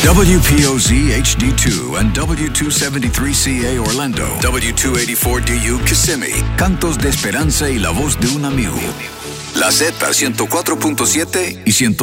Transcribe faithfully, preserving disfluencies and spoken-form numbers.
W P O Z H D two and W two seventy-three C A Orlando, W two eighty-four D U Kissimmee, cantos de esperanza y la voz de un amigo. La Z ciento cuatro punto siete y ciento